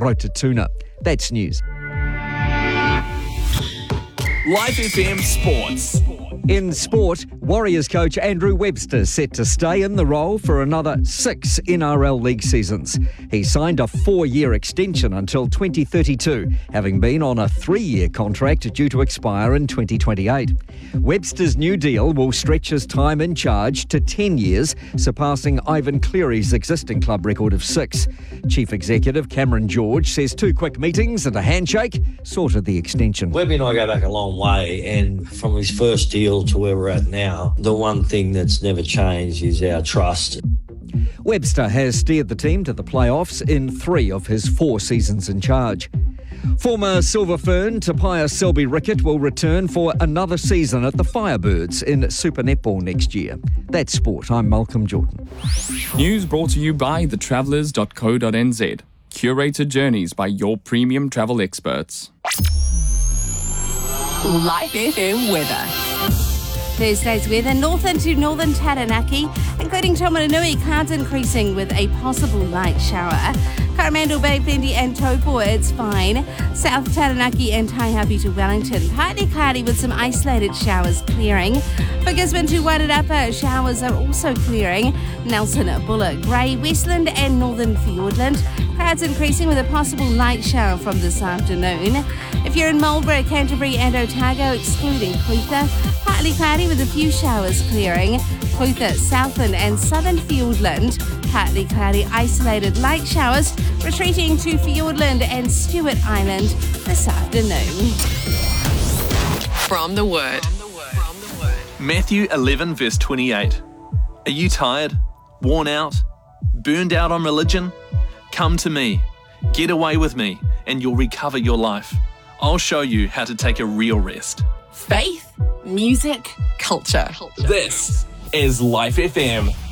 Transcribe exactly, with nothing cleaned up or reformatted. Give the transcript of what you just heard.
Rotatuna. That's news. Live F M Sports. In sport, Warriors coach Andrew Webster set to stay in the role for another six N R L league seasons. He signed a four-year extension until twenty thirty-two, having been on a three-year contract due to expire in twenty twenty-eight. Webster's new deal will stretch his time in charge to ten years, surpassing Ivan Cleary's existing club record of six. Chief Executive Cameron George says two quick meetings and a handshake sorted the extension. Webby and I go back a long way, and from his first deal to where we're at now, the one thing that's never changed is our trust. Webster has steered the team to the playoffs in three of his four seasons in charge. Former Silver Fern Topias Selby Rickett will return for another season at the Firebirds in Super Netball next year. That's sport. I'm Malcolm Jordan. News brought to you by the travellers dot co dot n z. Curated journeys by your premium travel experts. Live F M weather. Thursday's weather, northern to northern Taranaki, including Tomaranui, clouds increasing with a possible light shower. Coromandel Bay, Plenty and Taupo, it's fine. South Taranaki and Taihape to Wellington, partly cloudy with some isolated showers clearing. For Gisborne to Wairarapa, showers are also clearing. Nelson, Buller, Grey, Westland and northern Fiordland, clouds increasing with a possible light shower from this afternoon. If you're in Marlborough, Canterbury and Otago, excluding Clutha, partly cloudy with a few showers clearing. Clutha, Southland and southern Fiordland, partly cloudy, isolated light showers, retreating to Fiordland and Stewart Island this afternoon. From the Word. Matthew eleven verse twenty-eight. Are you tired, worn out, burned out on religion? Come to me, get away with me, and you'll recover your life. I'll show you how to take a real rest. Faith, music, culture. This is Life F M.